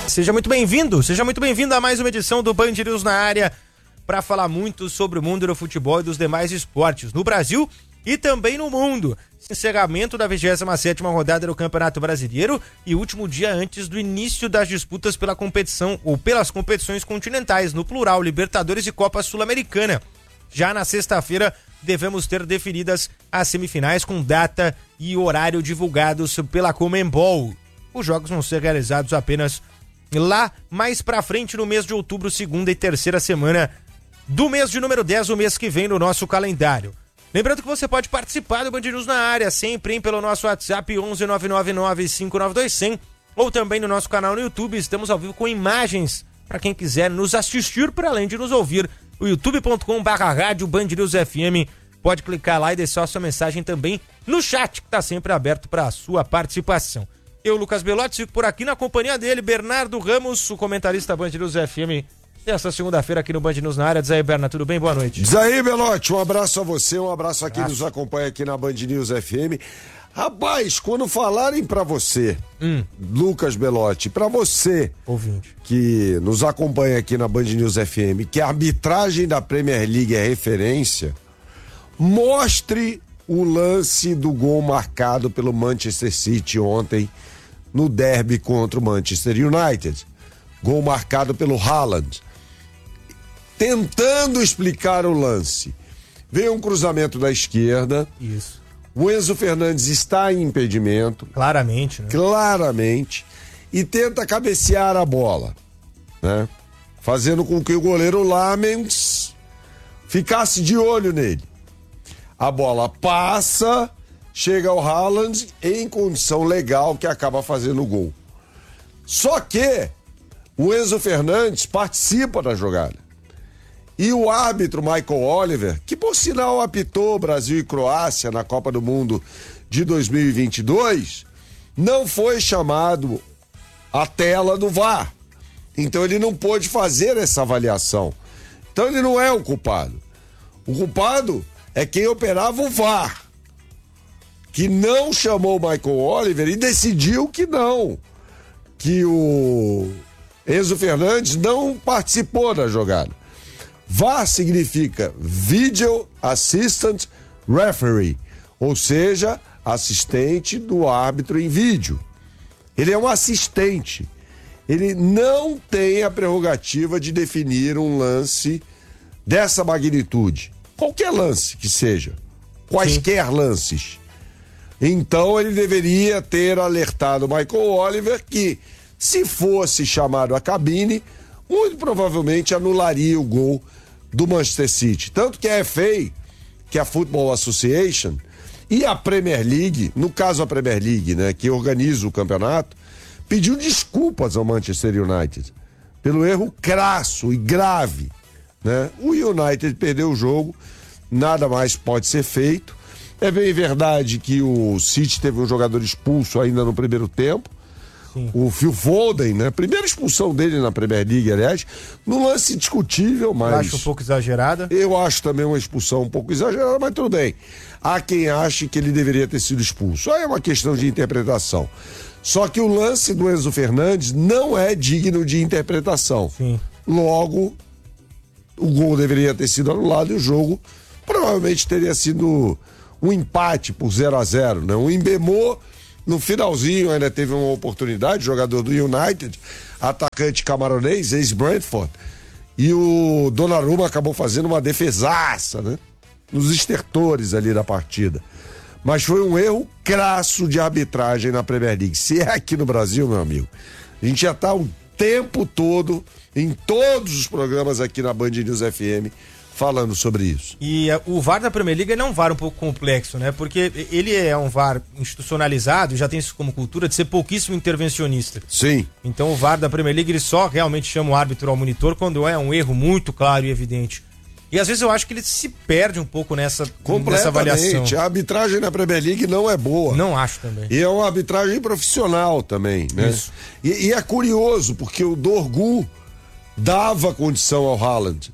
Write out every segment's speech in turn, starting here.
Seja muito bem-vindo a mais uma edição do Band News na área para falar muito sobre o mundo do futebol e dos demais esportes no Brasil e também no mundo. Encerramento da 27ª rodada do Campeonato Brasileiro e último dia antes do início das disputas pela competição ou pelas competições continentais, no plural, Libertadores e Copa Sul-Americana. Já na sexta-feira devemos ter definidas as semifinais com data e horário divulgados pela Conmebol. Os jogos vão ser realizados apenas lá mais pra frente no mês de outubro, segunda e terceira semana do mês de número 10, o mês que vem no nosso calendário. Lembrando que você pode participar do Band News na área, sempre pelo nosso WhatsApp 11999592100 ou também no nosso canal no YouTube. Estamos ao vivo com imagens para quem quiser nos assistir, para além de nos ouvir. O youtube.com/rádio Band News FM. Pode clicar lá e deixar sua mensagem também no chat, que está sempre aberto para a sua participação. Eu, Lucas Belotti, fico por aqui na companhia dele, Bernardo Ramos, o comentarista Band News FM. Essa segunda-feira aqui no Band News na área. Diz aí, Bernardo, tudo bem? Boa noite. Diz aí, Belotti, um abraço a você, um abraço a quem nos acompanha aqui na Band News FM. Rapaz, quando falarem pra você, Lucas Belotti, pra você, ouvinte, que nos acompanha aqui na Band News FM, que a arbitragem da Premier League é referência, mostre o lance do gol marcado pelo Manchester City ontem no derby contra o Manchester United. Gol marcado pelo Haaland. Tentando explicar o lance. Veio um cruzamento da esquerda. Isso. O Enzo Fernandes está em impedimento. Claramente, né? Claramente. E tenta cabecear a bola, né? Fazendo com que o goleiro Lamens ficasse de olho nele. A bola passa, chega ao Haaland em condição legal, que acaba fazendo o gol. Só que o Enzo Fernandes participa da jogada. E o árbitro Michael Oliver, que por sinal apitou Brasil e Croácia na Copa do Mundo de 2022, não foi chamado à tela do VAR. Então ele não pôde fazer essa avaliação. Então ele não é o culpado. O culpado é quem operava o VAR, que não chamou o Michael Oliver e decidiu que não, que o Enzo Fernandes não participou da jogada. VAR significa Video Assistant Referee, ou seja, assistente do árbitro em vídeo. Ele é um assistente. Ele não tem a prerrogativa de definir um lance dessa magnitude. Qualquer lance que seja. Quaisquer lances. Então ele deveria ter alertado o Michael Oliver que, se fosse chamado à cabine, muito provavelmente anularia o gol do Manchester City. Tanto que a FA, que é a Football Association, e a Premier League, no caso a Premier League, né, que organiza o campeonato, pediu desculpas ao Manchester United pelo erro crasso e grave, né? O United perdeu o jogo, nada mais pode ser feito. É bem verdade que o City teve um jogador expulso ainda no primeiro tempo. Sim. O Phil Foden, né? Primeira expulsão dele na Premier League, aliás, no lance discutível, mas... Eu acho um pouco exagerada. Eu acho também uma expulsão um pouco exagerada, mas tudo bem. Há quem ache que ele deveria ter sido expulso. Aí é uma questão de interpretação. Só que o lance do Enzo Fernandes não é digno de interpretação. Sim. Logo, o gol deveria ter sido anulado e o jogo provavelmente teria sido um empate por 0-0, né? Um embemou. No finalzinho ainda teve uma oportunidade, jogador do United, atacante camaronês, ex-Brentford, e o Donnarumma acabou fazendo uma defesaça, né? Nos estertores ali da partida. Mas foi um erro crasso de arbitragem na Premier League. Se é aqui no Brasil, meu amigo, a gente já tá o tempo todo, em todos os programas aqui na Band News FM, falando sobre isso. E o VAR da Premier League é um VAR um pouco complexo, né? Porque ele é um VAR institucionalizado, já tem isso como cultura de ser pouquíssimo intervencionista. Sim. Então o VAR da Premier League ele só realmente chama o árbitro ao monitor quando é um erro muito claro e evidente. E às vezes eu acho que ele se perde um pouco nessa avaliação. A arbitragem na Premier League não é boa. Não acho também. E é uma arbitragem profissional também, né? Isso. E é curioso, porque o Dorgu dava condição ao Haaland.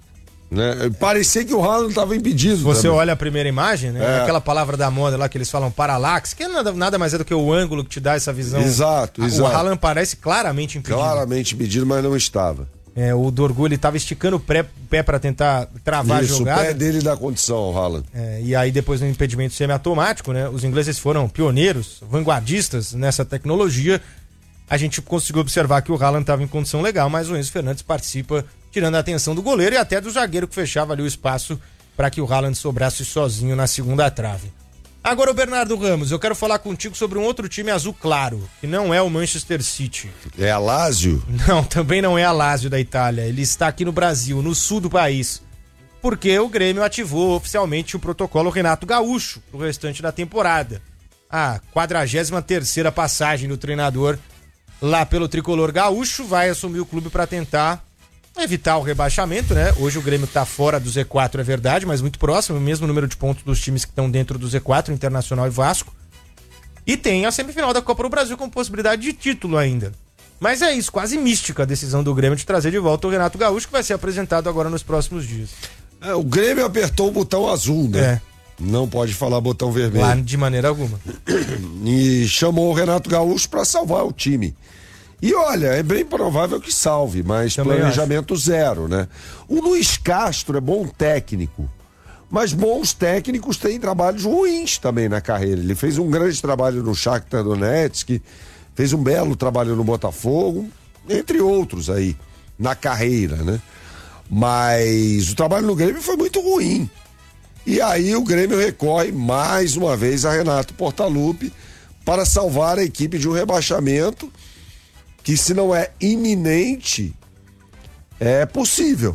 Né? Parecia que o Haaland estava impedido. Você também. olha a primeira imagem, né? Aquela palavra da moda lá que eles falam parallax, que é nada mais é do que o ângulo que te dá essa visão. Exato. O Haaland parece claramente impedido. Claramente impedido, mas não estava. O Dorgu, ele tava esticando o pé para tentar travar a jogada. O pé dele dá condição ao Haaland. E aí depois do impedimento semiautomático, né? Os ingleses foram pioneiros, vanguardistas nessa tecnologia. A gente conseguiu observar que o Haaland estava em condição legal, mas o Enzo Fernandes participa, tirando a atenção do goleiro e até do zagueiro que fechava ali o espaço para que o Haaland sobrasse sozinho na segunda trave. Agora, o Bernardo Ramos, eu quero falar contigo sobre um outro time azul claro, que não é o Manchester City. É a Lazio? Não, também não é a Lazio da Itália. Ele está aqui no Brasil, no sul do país. Porque o Grêmio ativou oficialmente o protocolo Renato Gaúcho pro restante da temporada. A 43ª passagem do treinador lá pelo tricolor gaúcho, vai assumir o clube para tentar evitar o rebaixamento, né? Hoje o Grêmio tá fora do Z4, é verdade, mas muito próximo, o mesmo número de pontos dos times que estão dentro do Z4, Internacional e Vasco. E tem a semifinal da Copa do Brasil com possibilidade de título ainda. Mas é isso, quase mística a decisão do Grêmio de trazer de volta o Renato Gaúcho, que vai ser apresentado agora nos próximos dias. O Grêmio apertou o botão azul, né? Não pode falar botão vermelho. Lá de maneira alguma. E chamou o Renato Gaúcho para salvar o time. E olha, é bem provável que salve, mas também planejamento zero, né? O Luiz Castro é bom técnico, mas bons técnicos têm trabalhos ruins também na carreira. Ele fez um grande trabalho no Shakhtar Donetsk, fez um belo trabalho no Botafogo, entre outros aí, na carreira, né? Mas o trabalho no Grêmio foi muito ruim. E aí o Grêmio recorre mais uma vez a Renato Portaluppi para salvar a equipe de um rebaixamento que, se não é iminente, é possível.